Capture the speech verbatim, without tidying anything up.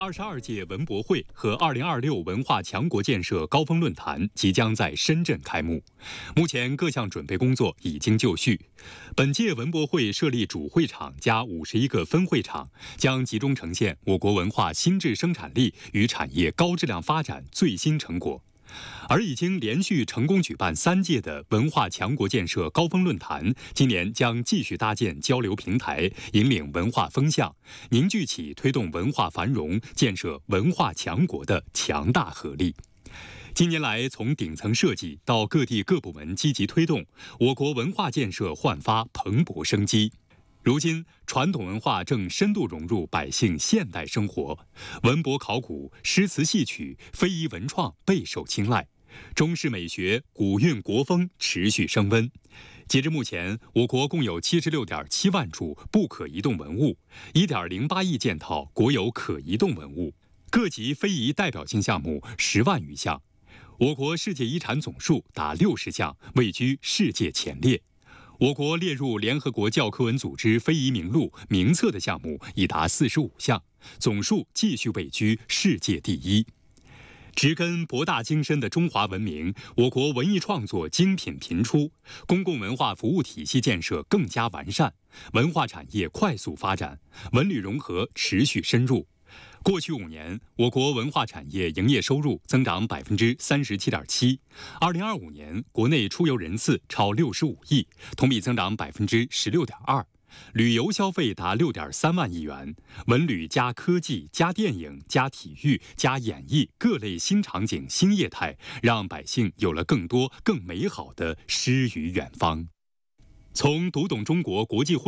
二十二届文博会和二零二六文化强国建设高峰论坛即将在深圳开幕，目前各项准备工作已经就绪。本届文博会设立主会场加五十一个分会场，将集中呈现我国文化新质生产力与产业高质量发展最新成果。而已经连续成功举办三届的文化强国建设高峰论坛，今年将继续搭建交流平台，引领文化风向，凝聚起推动文化繁荣、建设文化强国的强大合力。近年来，从顶层设计到各地各部门积极推动，我国文化建设焕发蓬勃生机。如今，传统文化正深度融入百姓现代生活，文博考古、诗词戏曲、非遗文创备受青睐，中式美学、古韵国风持续升温。截至目前，我国共有七十六点七万处不可移动文物，一点零八亿件套国有可移动文物，各级非遗代表性项目十万余项。我国世界遗产总数达六十项，位居世界前列。我国列入联合国教科文组织非遗名录名册的项目已达四十五项，总数继续位居世界第一。植根博大精深的中华文明，我国文艺创作精品频出，公共文化服务体系建设更加完善，文化产业快速发展，文旅融合持续深入。过去五年，我国文化产业营业收入增长百分之三十七点七。二零二五年，国内出游人次超六十五亿，同比增长百分之十六点二。旅游消费达六点三万亿元，文旅加科技加电影加体育加演艺各类新场景新业态，让百姓有了更多更美好的诗与远方。从读懂中国国际会